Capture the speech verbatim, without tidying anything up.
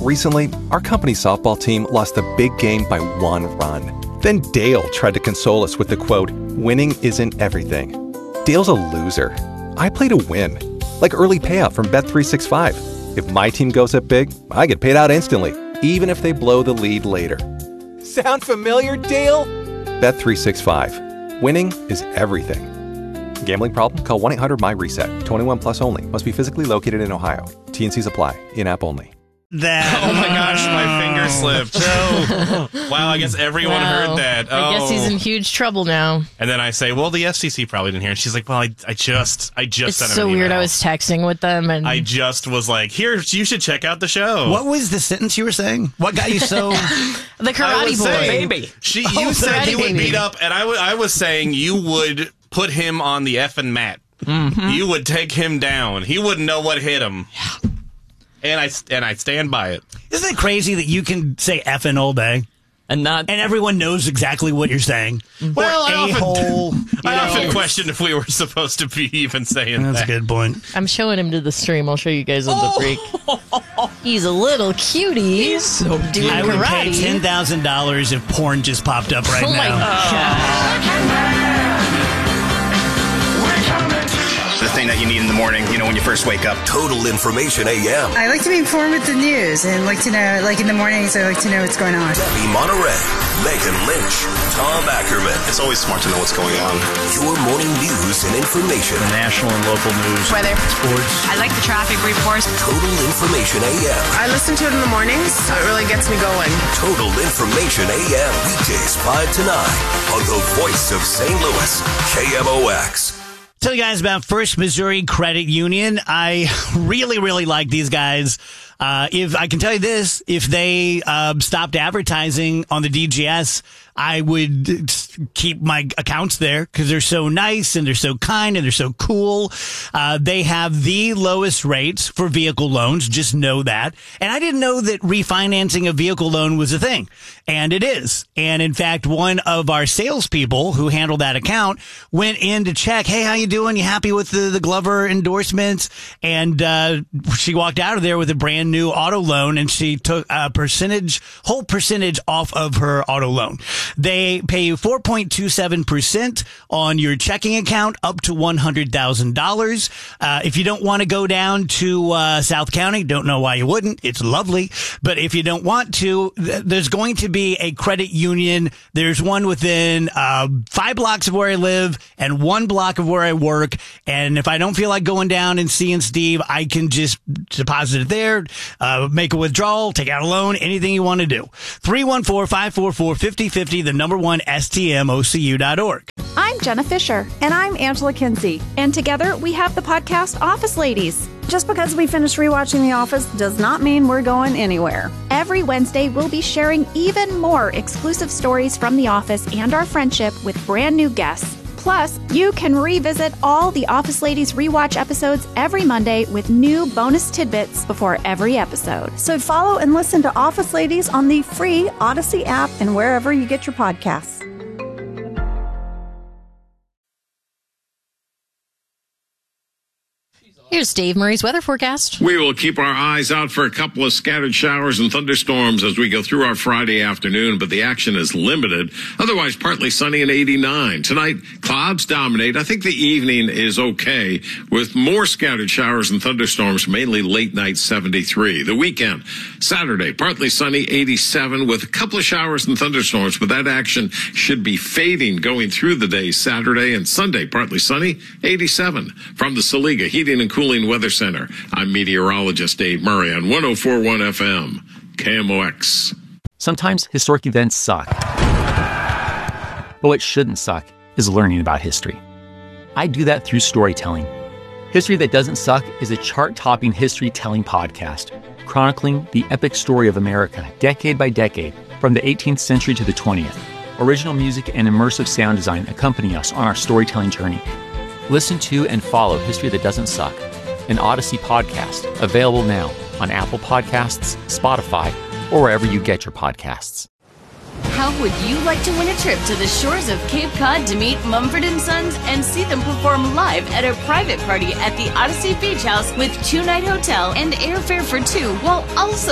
Recently, our company softball team lost a big game by one run. Then Dale tried to console us with the quote, "Winning isn't everything." Dale's a loser. I play to win. Like early payout from Bet three sixty-five. If my team goes up big, I get paid out instantly, even if they blow the lead later. Sound familiar, Dale? Bet three sixty-five. Winning is everything. Gambling problem? Call one eight hundred M Y RESET. twenty-one plus only. Must be physically located in Ohio. T N Cs apply. In-app only. That. Oh my gosh, my finger slipped. Oh. Wow, I guess everyone Wow. heard that. Oh. I guess he's in huge trouble now. And then I say, well, the F C C probably didn't hear. And she's like, well, I, I just, I just It's sent him so an weird. email. I was texting with them, and I just was like, here, you should check out the show. What was the sentence you were saying? What got you so... the I karate was boy. saying, Baby. She, you Oh, said Karate you would Baby. beat up, and I, w- I was saying you would put him on the effing mat. Mm-hmm. You would take him down. He wouldn't know what hit him. Yeah. And I, and I stand by it. Isn't it crazy that you can say effing all day? And not... And everyone knows exactly what you're saying. Well, or I often- a-hole. I know. often question if we were supposed to be even saying That's that. a good point. I'm showing him to the stream. I'll show you guys on the break. He's a little cutie. He's so doing I would pay karate. ten thousand dollars if porn just popped up right Oh my now. god! The thing that you need in the morning, you know, when you first wake up. Total Information A M. I like to be informed with the news and like to know, like in the mornings, I like to know what's going on. Debbie Monterey, Megan Lynch, Tom Ackerman. It's always smart to know what's going on. Your morning news and information. The national and local news. Weather. Sports. I like the traffic reports. Total Information A M. I listen to it in the mornings, so it really gets me going. Total Information A M. Weekdays five to nine on the voice of Saint Louis, K M O X. Tell you guys about First Missouri Credit Union. I really, really like these guys. Uh, if I can tell you this, if they uh, stopped advertising on the D G S, I would keep my accounts there because they're so nice and they're so kind and they're so cool. Uh, they have the lowest rates for vehicle loans. Just know that. And I didn't know that refinancing a vehicle loan was a thing. And it is. And in fact, one of our salespeople who handled that account went in to check, hey, how you doing? You happy with the, the Glover endorsements? And uh, she walked out of there with a brand new auto loan, and she took a percentage, whole percentage off of her auto loan. They pay you four point two seven percent on your checking account up to one hundred thousand dollars. Uh, if you don't want to go down to uh, South County, don't know why you wouldn't. It's lovely. But if you don't want to, th- there's going to be a credit union. There's one within uh, five blocks of where I live and one block of where I work. And if I don't feel like going down and seeing Steve, I can just deposit it there, uh, make a withdrawal, take out a loan, anything you want to do. three one four, five four four, five zero five zero, the number one, S T M O C U dot org. I'm Jenna Fisher. And I'm Angela Kinsey. And together we have the podcast Office Ladies. Just because we finished rewatching The Office does not mean we're going anywhere. Every Wednesday, we'll be sharing even more exclusive stories from The Office and our friendship with brand new guests. Plus, you can revisit all the Office Ladies rewatch episodes every Monday with new bonus tidbits before every episode. So follow and listen to Office Ladies on the free Odyssey app and wherever you get your podcasts. Here's Dave Murray's weather forecast. We will keep our eyes out for a couple of scattered showers and thunderstorms as we go through our Friday afternoon, but the action is limited. Otherwise, partly sunny and eighty-nine. Tonight, clouds dominate. I think the evening is okay with more scattered showers and thunderstorms, mainly late night seventy-three. The weekend, Saturday, partly sunny, eighty-seven with a couple of showers and thunderstorms, but that action should be fading going through the day Saturday and Sunday, partly sunny, eighty-seven. From the Saliga Heating and Cooling Weather Center, I'm meteorologist Dave Murray on one oh four point one F M, K M O X. Sometimes historic events suck. But what shouldn't suck is learning about history. I do that through storytelling. History That Doesn't Suck is a chart-topping history-telling podcast, chronicling the epic story of America, decade by decade, from the eighteenth century to the twentieth. Original music and immersive sound design accompany us on our storytelling journey. Listen to and follow History That Doesn't Suck, an Odyssey podcast, available now on Apple Podcasts, Spotify, or wherever you get your podcasts. How would you like to win a trip to the shores of Cape Cod to meet Mumford and Sons and see them perform live at a private party at the Odyssey Beach House with two-night hotel and airfare for two, while also